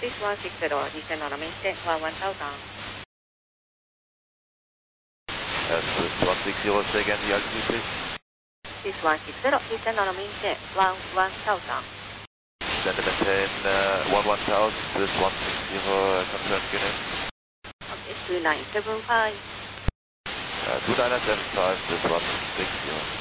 6160, descend on a maintain, 1000. Yes, 6160, say again the altitude please. 6160, descend on a maintain, 1000. Descend and maintain 1000, this 160, confirmed unit. Okay, 2975. 2975, this 160.